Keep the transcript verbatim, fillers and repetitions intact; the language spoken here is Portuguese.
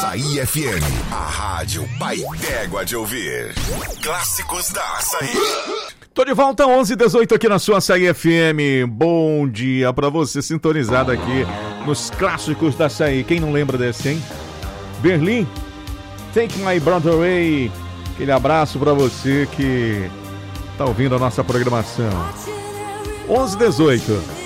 Açaí F M, a rádio pai d'égua de ouvir. Clássicos da Açaí. Tô de volta, onze e dezoito aqui na sua Açaí F M. Bom dia pra você sintonizado aqui nos Clássicos da Açaí. Quem não lembra desse, hein? Berlim, Take My Brother Away. Aquele abraço pra você que tá ouvindo a nossa programação. onze e dezoito.